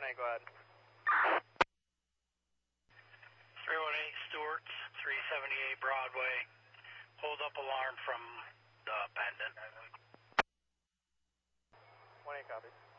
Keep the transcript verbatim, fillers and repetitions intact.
seven eight, go ahead. three one eight Stewart's, three seventy-eight Broadway. Hold up alarm from the pendant. one eight, copy.